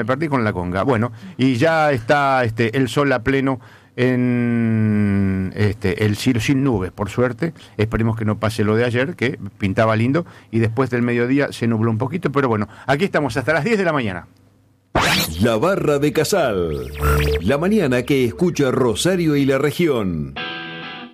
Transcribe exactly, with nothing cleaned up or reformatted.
me perdí con la conga. Bueno, y ya está este, el sol a pleno en este, el cielo sin nubes, por suerte. Esperemos que no pase lo de ayer, que pintaba lindo, y después del mediodía se nubló un poquito, pero bueno, aquí estamos hasta las diez de la mañana. La Barra de Casal, la mañana que escucha Rosario y la región.